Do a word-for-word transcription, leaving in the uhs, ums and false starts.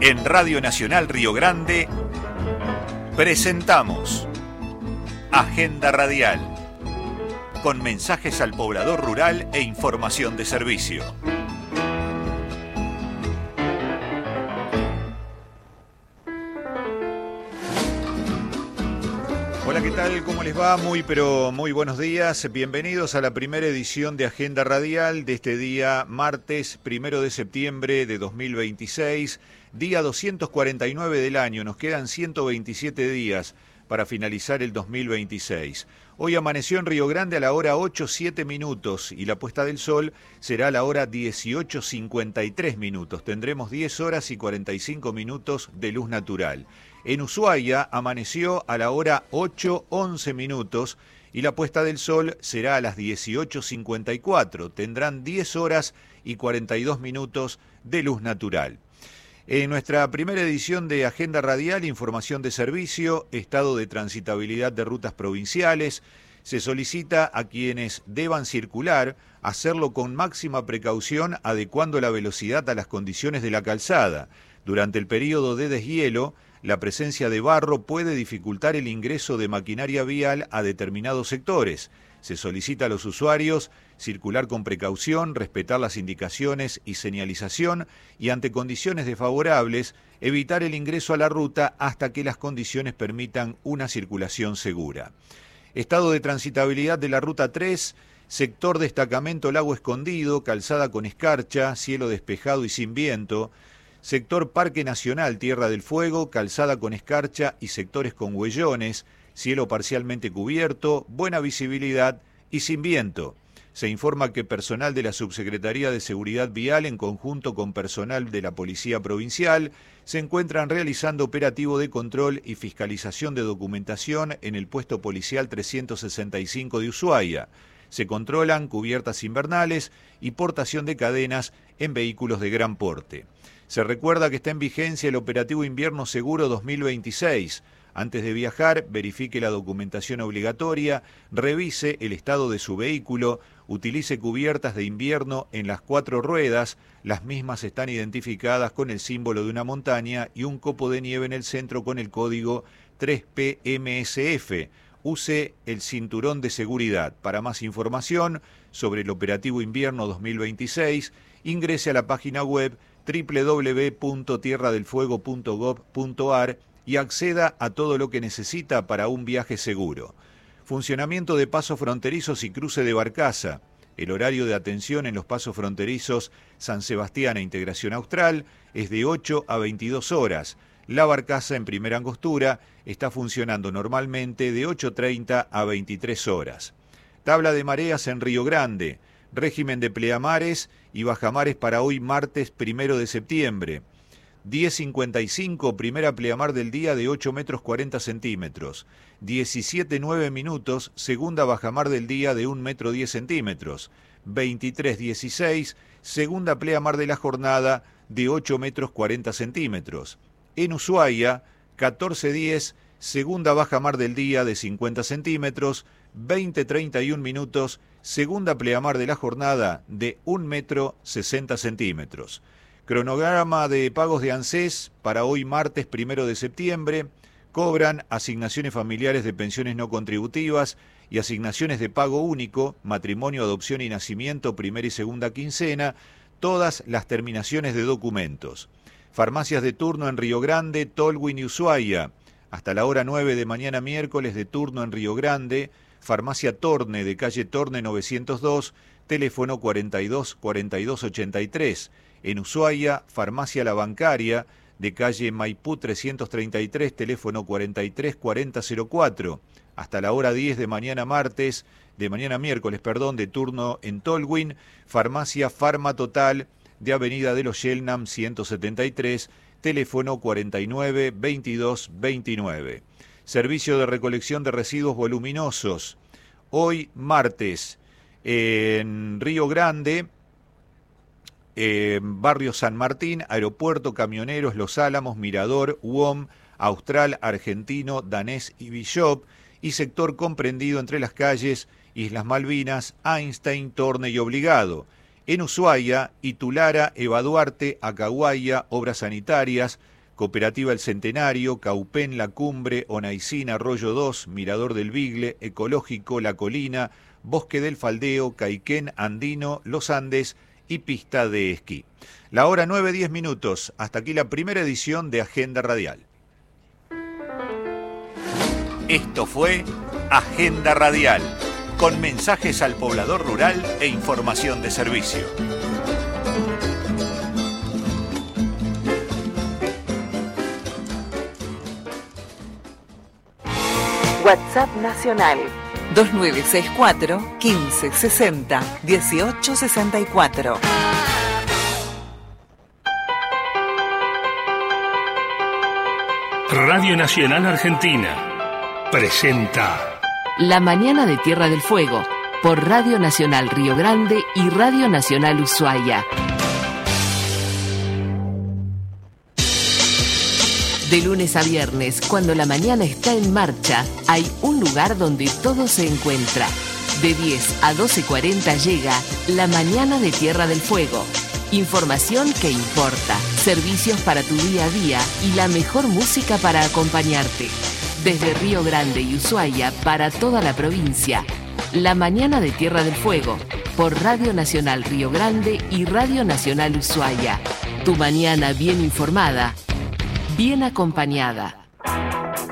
En Radio Nacional Río Grande presentamos Agenda Radial, con mensajes al poblador rural e información de servicio. Hola, ¿qué tal? ¿Cómo les va? Muy, pero muy buenos días. Bienvenidos a la primera edición de Agenda Radial de este día, martes primero de septiembre de dos mil veintiséis, día doscientos cuarenta y nueve del año. Nos quedan ciento veintisiete días para finalizar el dos mil veintiséis. Hoy amaneció en Río Grande a la hora ocho siete minutos y la puesta del sol será a la hora dieciocho cincuenta y tres minutos. Tendremos diez horas y cuarenta y cinco minutos de luz natural. En Ushuaia amaneció a la hora ocho once minutos y la puesta del sol será a las dieciocho cincuenta y cuatro. Tendrán diez horas y cuarenta y dos minutos de luz natural. En nuestra primera edición de Agenda Radial, información de servicio, estado de transitabilidad de rutas provinciales, se solicita a quienes deban circular hacerlo con máxima precaución, adecuando la velocidad a las condiciones de la calzada. Durante el periodo de deshielo, la presencia de barro puede dificultar el ingreso de maquinaria vial a determinados sectores. Se solicita a los usuarios circular con precaución, respetar las indicaciones y señalización y, ante condiciones desfavorables, evitar el ingreso a la ruta hasta que las condiciones permitan una circulación segura. Estado de transitabilidad de la Ruta tres, sector destacamento Lago Escondido, calzada con escarcha, cielo despejado y sin viento. Sector Parque Nacional Tierra del Fuego, calzada con escarcha y sectores con huellones, cielo parcialmente cubierto, buena visibilidad y sin viento. Se informa que personal de la Subsecretaría de Seguridad Vial, en conjunto con personal de la Policía Provincial, se encuentran realizando operativo de control y fiscalización de documentación en el puesto policial trescientos sesenta y cinco de Ushuaia. Se controlan cubiertas invernales y portación de cadenas en vehículos de gran porte. Se recuerda que está en vigencia el operativo Invierno Seguro dos mil veintiséis. Antes de viajar, verifique la documentación obligatoria, revise el estado de su vehículo, utilice cubiertas de invierno en las cuatro ruedas. Las mismas están identificadas con el símbolo de una montaña y un copo de nieve en el centro con el código tres P M S F. Use el cinturón de seguridad. Para más información sobre el operativo Invierno dos mil veintiséis, ingrese a la página web doble u doble u doble u punto tierra del fuego punto gob punto ar y acceda a todo lo que necesita para un viaje seguro. Funcionamiento de pasos fronterizos y cruce de Barcaza. El horario de atención en los pasos fronterizos San Sebastián e Integración Austral es de ocho a veintidós horas. La Barcaza en Primera Angostura está funcionando normalmente de ocho treinta a veintitrés horas. Tabla de mareas en Río Grande. Régimen de pleamares y bajamares para hoy martes primero de septiembre. diez cincuenta y cinco, primera pleamar del día de ocho metros cuarenta centímetros. diecisiete nueve minutos, segunda bajamar del día de un metro diez centímetros. veintitrés dieciséis, segunda pleamar de la jornada de ocho metros cuarenta centímetros. En Ushuaia, catorce diez, segunda bajamar del día de cincuenta centímetros. veinte treinta y un minutos, segunda pleamar de la jornada de un metro sesenta centímetros. Cronograma de pagos de ANSES para hoy martes primero de septiembre. Cobran asignaciones familiares de pensiones no contributivas y asignaciones de pago único, matrimonio, adopción y nacimiento, primera y segunda quincena, todas las terminaciones de documentos. Farmacias de turno en Río Grande, Tolwyn y Ushuaia. Hasta la hora nueve de mañana miércoles de turno en Río Grande. Farmacia Torne de calle Torne novecientos dos, teléfono cuarenta y dos cuarenta y dos ochenta y tres. En Ushuaia, Farmacia La Bancaria de calle Maipú trescientos treinta y tres, teléfono cuarenta y tres cuarenta cero cuatro. Hasta la hora diez de mañana martes, de mañana miércoles, perdón, de turno en Tolwyn, Farmacia Farma Total de Avenida de los Yelnam ciento setenta y tres, teléfono cuarenta y nueve veintidós veintinueve. Servicio de recolección de residuos voluminosos. Hoy martes en Río Grande, eh, Barrio San Martín, Aeropuerto, Camioneros, Los Álamos, Mirador, U O M, Austral, Argentino, Danés y Bishop, y sector comprendido entre las calles Islas Malvinas, Einstein, Torne y Obligado. En Ushuaia, Itulara, Eva Duarte, Acahuaya, Obras Sanitarias, Cooperativa El Centenario, Caupen La Cumbre, Onaicín Arroyo dos, Mirador del Vigle, Ecológico La Colina, Bosque del Faldeo, Caiquén Andino, Los Andes y Pista de Esquí. La hora nueve, diez minutos. Hasta aquí la primera edición de Agenda Radial. Esto fue Agenda Radial, con mensajes al poblador rural e información de servicio. WhatsApp Nacional dos nueve seis cuatro, quince sesenta, dieciocho sesenta y cuatro. Radio Nacional Argentina presenta La Mañana de Tierra del Fuego por Radio Nacional Río Grande y Radio Nacional Ushuaia. De lunes a viernes, cuando la mañana está en marcha, hay un lugar donde todo se encuentra. De diez a doce cuarenta llega La Mañana de Tierra del Fuego. Información que importa, servicios para tu día a día y la mejor música para acompañarte. Desde Río Grande y Ushuaia para toda la provincia. La Mañana de Tierra del Fuego por Radio Nacional Río Grande y Radio Nacional Ushuaia. Tu mañana bien informada, bien acompañada.